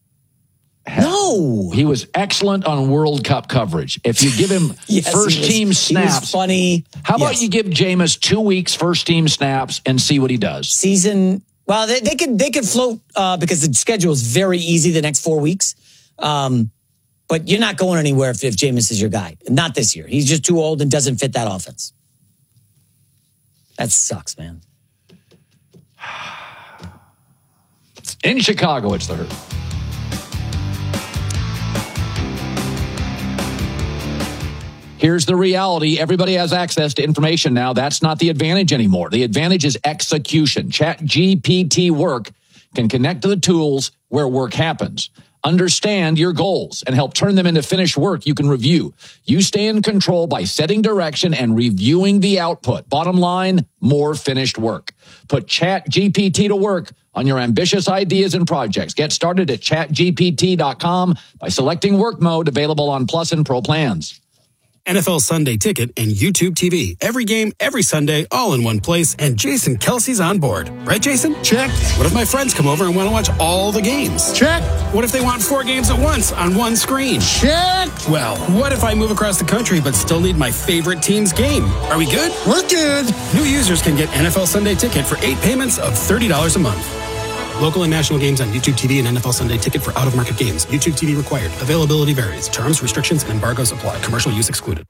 He was excellent on World Cup coverage. If you give him first-team snaps... He was funny. How about you give Jameis 2 weeks first-team snaps and see what he does? Well, they could float because the schedule is very easy the next 4 weeks. But you're not going anywhere if Jameis is your guy. Not this year. He's just too old and doesn't fit that offense. That sucks, man. In Chicago, it's the Herd. Here's the reality. Everybody has access to information now. That's not the advantage anymore. The advantage is execution. ChatGPT Work can connect to the tools where work happens. Understand your goals and help turn them into finished work you can review. You stay in control by setting direction and reviewing the output. Bottom line, more finished work. Put ChatGPT to work on your ambitious ideas and projects. Get started at chatgpt.com by selecting work mode, available on Plus and Pro plans. NFL Sunday Ticket and YouTube TV. Every game, every Sunday, all in one place, and Jason Kelsey's on board. Right, Jason? Check. What if my friends come over and want to watch all the games? Check. What if they want 4 games at once on one screen? Check. Well, what if I move across the country but still need my favorite team's game? Are we good? We're good. New users can get NFL Sunday Ticket for 8 payments of $30 a month. Local and national games on YouTube TV and NFL Sunday Ticket for out-of-market games. YouTube TV required. Availability varies. Terms, restrictions, and embargoes apply. Commercial use excluded.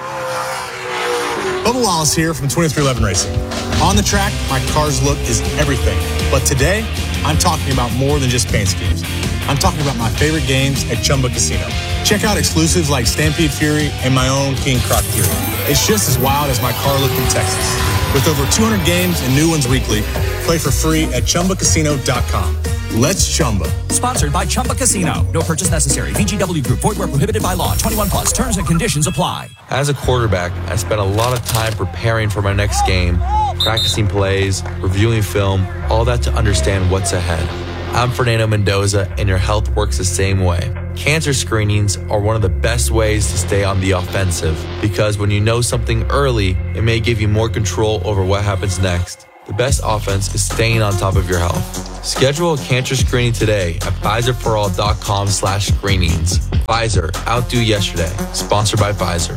Bubba Wallace here from 2311 Racing. On the track, my car's look is everything. But today, I'm talking about more than just paint schemes. I'm talking about my favorite games at Chumba Casino. Check out exclusives like Stampede Fury and my own King Croc Fury. It's just as wild as my car look in Texas. With over 200 games and new ones weekly, play for free at ChumbaCasino.com. Let's Chumba. Sponsored by Chumba Casino. No purchase necessary. VGW Group. Void where prohibited by law. 21 plus. Terms and conditions apply. As a quarterback, I spent a lot of time preparing for my next game, practicing plays, reviewing film, all that to understand what's ahead. I'm Fernando Mendoza, and your health works the same way. Cancer screenings are one of the best ways to stay on the offensive, because when you know something early, it may give you more control over what happens next. The best offense is staying on top of your health. Schedule a cancer screening today at Pfizerforall.com/screenings. Pfizer, outdo yesterday. Sponsored by Pfizer.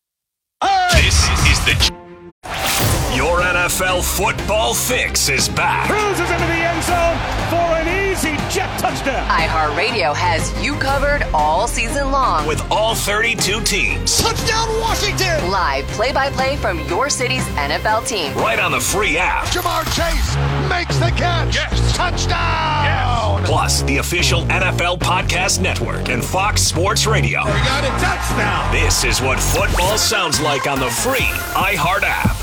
This is your NFL football fix is back. Cruises into the end zone for an easy jet touchdown. iHeartRadio has you covered all season long. With all 32 teams. Touchdown Washington! Live play-by-play from your city's NFL team. Right on the free app. Ja'Marr Chase makes the catch. Yes. Touchdown! Yes. Plus, the official NFL Podcast Network and Fox Sports Radio. We got a touchdown. This is what football sounds like on the free iHeart app.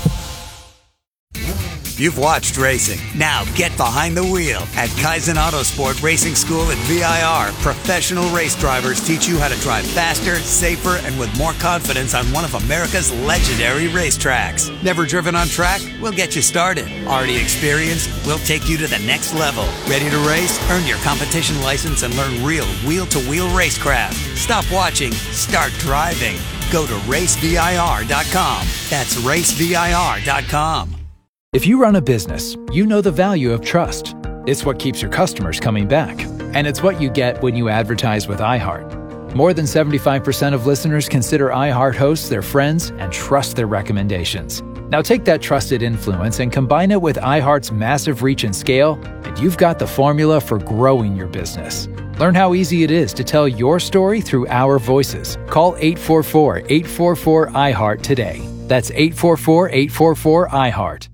You've watched racing. Now get behind the wheel. At Kaizen Autosport Racing School at VIR, professional race drivers teach you how to drive faster, safer, and with more confidence on one of America's legendary racetracks. Never driven on track? We'll get you started. Already experienced? We'll take you to the next level. Ready to race? Earn your competition license and learn real wheel-to-wheel racecraft. Stop watching. Start driving. Go to racevir.com. That's racevir.com. If you run a business, you know the value of trust. It's what keeps your customers coming back. And it's what you get when you advertise with iHeart. More than 75% of listeners consider iHeart hosts their friends and trust their recommendations. Now take that trusted influence and combine it with iHeart's massive reach and scale, and you've got the formula for growing your business. Learn how easy it is to tell your story through our voices. Call 844-844-iHeart today. That's 844-844-iHeart.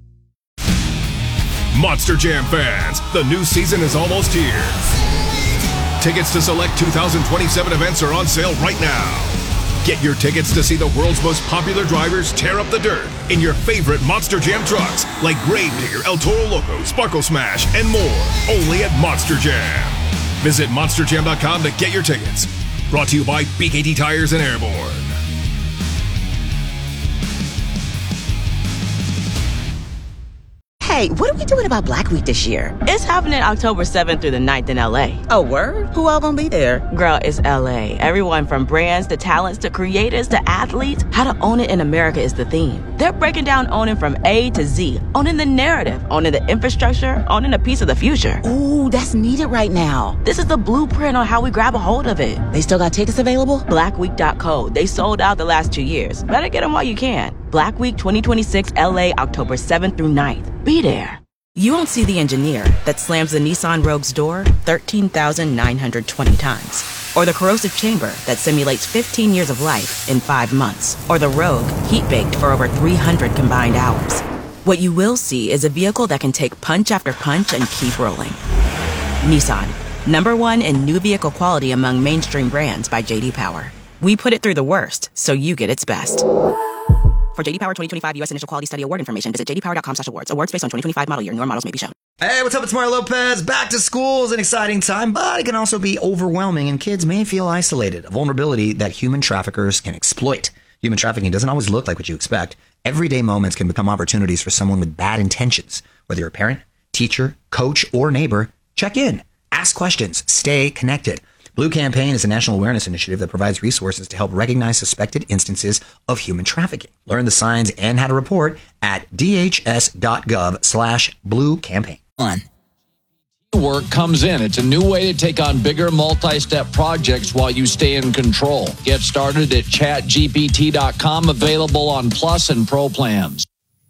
Monster Jam fans, the new season is almost here. Tickets to select 2027 events are on sale right now. Get your tickets to see the world's most popular drivers tear up the dirt in your favorite Monster Jam trucks like Gravedigger, El Toro Loco, Sparkle Smash, and more. Only at Monster Jam. Visit monsterjam.com to get your tickets. Brought to you by BKT Tires and Airborne. Hey, what are we doing about Black Week this year? It's happening October 7th through the 9th in LA. Oh, word? Who all gonna be there? Girl, it's LA. Everyone from brands to talents to creators to athletes. How to own it in America is the theme. They're breaking down owning from A to Z. Owning the narrative, owning the infrastructure, owning a piece of the future. Ooh, that's needed right now. This is the blueprint on how we grab a hold of it. They still got tickets available? Blackweek.co. They sold out the last 2 years. Better get them while you can. Black Week 2026 LA, October 7th through 9th. Be there. You won't see the engineer that slams the Nissan Rogue's door 13,920 times. Or the corrosive chamber that simulates 15 years of life in 5 months. Or the Rogue heat-baked for over 300 combined hours. What you will see is a vehicle that can take punch after punch and keep rolling. Nissan, #1 in new vehicle quality among mainstream brands by J.D. Power. We put it through the worst, so you get its best. For J.D. Power 2025 U.S. Initial Quality Study Award information, visit jdpower.com/awards. Awards based on 2025 model year. Newer models may be shown. Hey, what's up? It's Mario Lopez. Back to school is an exciting time, but it can also be overwhelming, and kids may feel isolated, a vulnerability that human traffickers can exploit. Human trafficking doesn't always look like what you expect. Everyday moments can become opportunities for someone with bad intentions. Whether you're a parent, teacher, coach, or neighbor, check in, ask questions, stay connected. Blue Campaign is a national awareness initiative that provides resources to help recognize suspected instances of human trafficking. Learn the signs and how to report at dhs.gov/Blue Campaign. Work comes in. It's a new way to take on bigger multi-step projects while you stay in control. Get started at chatgpt.com, available on Plus and Pro plans.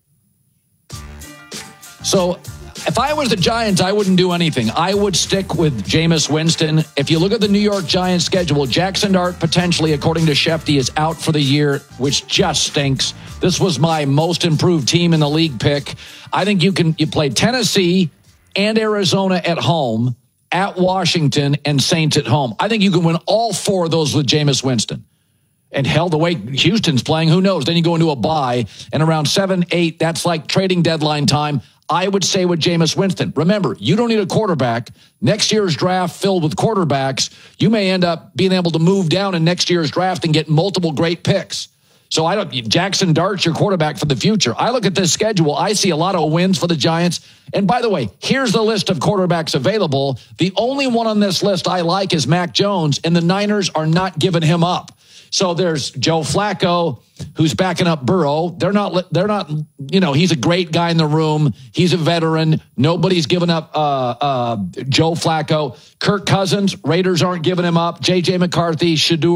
So, if I was the Giants, I wouldn't do anything. I would stick with Jameis Winston. If you look at the New York Giants schedule, Jackson Dart potentially, according to Shefty, is out for the year, which just stinks. This was my most improved team in the league pick. I think you play Tennessee and Arizona at home, at Washington, and Saints at home. I think you can win all 4 of those with Jameis Winston. And hell, the way Houston's playing, who knows? Then you go into a bye, and around 7-8, that's like trading deadline time. I would say with Jameis Winston. Remember, you don't need a quarterback. Next year's draft filled with quarterbacks, you may end up being able to move down in next year's draft and get multiple great picks. So Jackson Dart's your quarterback for the future. I look at this schedule. I see a lot of wins for the Giants. And by the way, here's the list of quarterbacks available. The only one on this list I like is Mac Jones, and the Niners are not giving him up. So there's Joe Flacco, who's backing up Burrow. They're not, he's a great guy in the room. He's a veteran. Nobody's giving up Joe Flacco. Kirk Cousins, Raiders aren't giving him up. J.J. McCarthy, Shedeur